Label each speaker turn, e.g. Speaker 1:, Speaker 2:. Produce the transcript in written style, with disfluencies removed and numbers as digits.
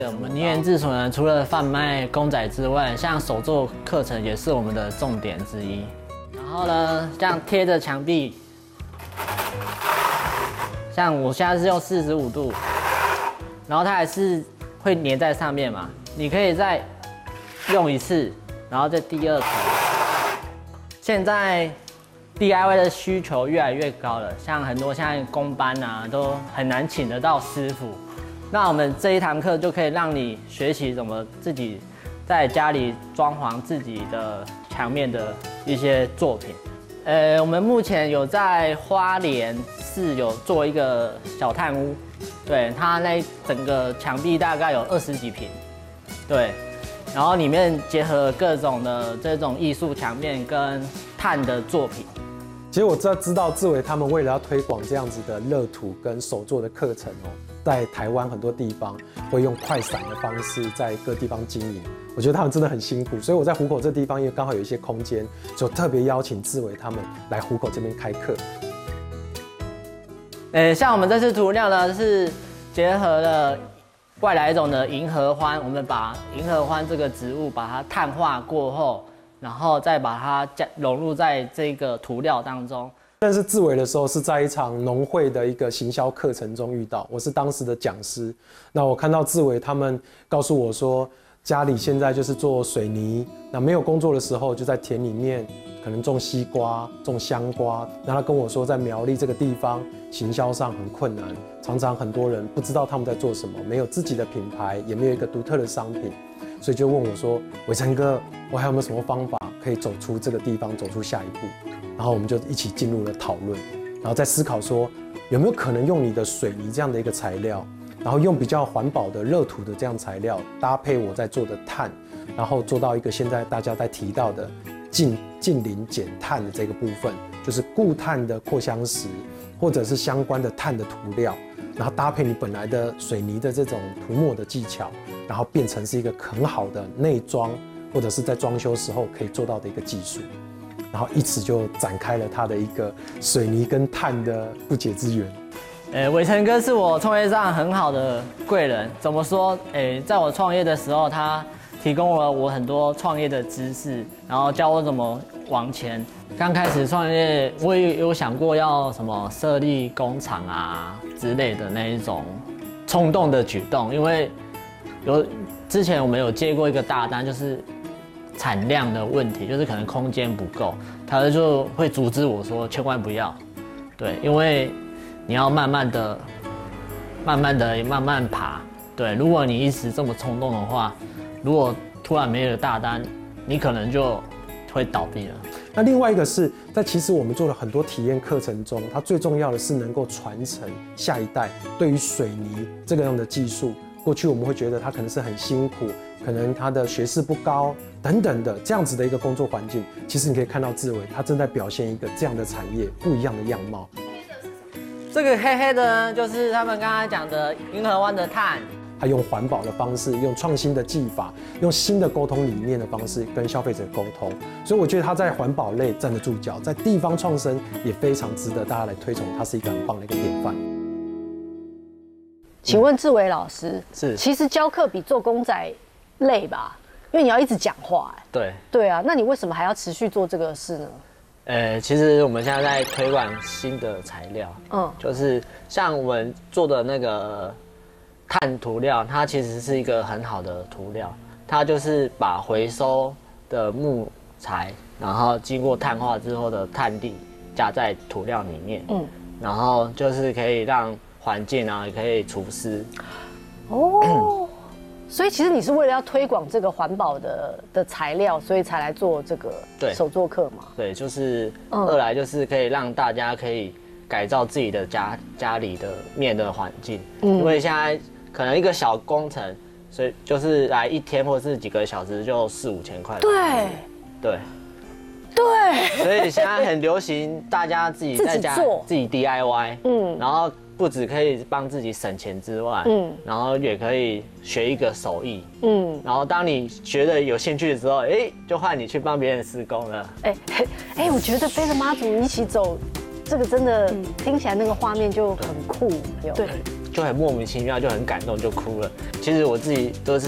Speaker 1: 我们泥源自所呢，除了贩卖公仔之外，像手作课程也是我们的重点之一。然后呢，这样贴着墙壁，像我现在是用45度，然后它还是会粘在上面嘛。你可以再用一次，然后再第二层。现在 DIY 的需求越来越高了，像很多现在工班啊，都很难请得到师傅。那我们这一堂课就可以让你学习怎么自己在家里装潢自己的墙面的一些作品。我们目前有在花莲市有做一个小炭屋，对，它那整个墙壁大概有20几坪，对，然后里面结合各种的这种艺术墙面跟炭的作品。
Speaker 2: 其实我知道志伟他们为了要推广这样子的乐土跟手作的课程哦，在台湾很多地方会用快闪的方式在各地方经营，我觉得他们真的很辛苦，所以我在湖口这地方因为刚好有一些空间，就特别邀请志伟他们来湖口这边开课。
Speaker 1: 像我们这次涂料呢是结合了外来种的银合欢，我们把银合欢这个植物把它碳化过后，然后再把它融入在这个涂料当中。
Speaker 2: 但是志伟的时候是在一场农会的一个行销课程中遇到，我是当时的讲师。那我看到志伟他们告诉我说，家里现在就是做水泥，那没有工作的时候就在田里面可能种西瓜、种香瓜。那他跟我说，在苗栗这个地方行销上很困难，常常很多人不知道他们在做什么，没有自己的品牌，也没有一个独特的商品，所以就问我说：“伟成哥，我还有没有什么方法可以走出这个地方，走出下一步？”然后我们就一起进入了讨论，然后再思考说有没有可能用你的水泥这样的一个材料，然后用比较环保的热土的这样材料搭配我在做的炭，然后做到一个现在大家在提到的近邻减碳的这个部分，就是固碳的扩香石或者是相关的碳的涂料，然后搭配你本来的水泥的这种涂抹的技巧，然后变成是一个很好的内装或者是在装修时候可以做到的一个技术。然后一直就展开了他的一个水泥跟碳的不解之缘。
Speaker 1: 伟成哥是我创业上很好的贵人。怎么说？在我创业的时候，他提供了我很多创业的知识，然后教我怎么往前。刚开始创业，我也有想过要什么设立工厂啊之类的那一种冲动的举动，因为之前我们有接过一个大单，就是产量的问题，就是可能空间不够，他就会阻止我说千万不要，对，因为你要慢慢爬，对，如果你一时这么冲动的话，如果突然没有大单，你可能就会倒闭了。
Speaker 2: 那另外一个是在其实我们做了很多体验课程中，它最重要的是能够传承下一代对于水泥这个样的技术。过去我们会觉得它可能是很辛苦，可能它的学识不高等等的这样子的一个工作环境，其实你可以看到志伟他正在表现一个这样的产业不一样的样貌。
Speaker 1: 这个黑黑的呢，就是他们刚才讲的银河湾的碳。
Speaker 2: 他用环保的方式，用创新的技法，用新的沟通理念的方式跟消费者沟通，所以我觉得他在环保类站得住脚，在地方创生也非常值得大家来推崇，他是一个很棒的一个典范。
Speaker 3: 请问志伟老师，
Speaker 1: 是，
Speaker 3: 其实教课比做公仔累吧？因为你要一直讲话，
Speaker 1: 对，
Speaker 3: 对啊，那你为什么还要持续做这个事呢？
Speaker 1: 其实我们现在在推广新的材料，就是像我们做的那个碳涂料，它其实是一个很好的涂料，它就是把回收的木材，然后经过碳化之后的碳粒加在涂料里面，然后就是可以让环境啊，也可以除湿。
Speaker 3: 哦，所以其实你是为了要推广这个环保的材料，所以才来做这个手作课嘛？
Speaker 1: 对，就是二来就是可以让大家可以改造自己的家里的面的环境，因为现在可能一个小工程，所以就是来一天或是几个小时就4、5千块。对。所以现在很流行，大家自己在家自己 DIY，然后不只可以帮自己省钱之外，然后也可以学一个手艺，然后当你学的有兴趣的时候，就换你去帮别人施工了。
Speaker 3: 我觉得背着妈祖一起走，这个真的听起来那个画面就很酷。
Speaker 1: 对， 就很莫名其妙，就很感动，就哭了。其实我自己都是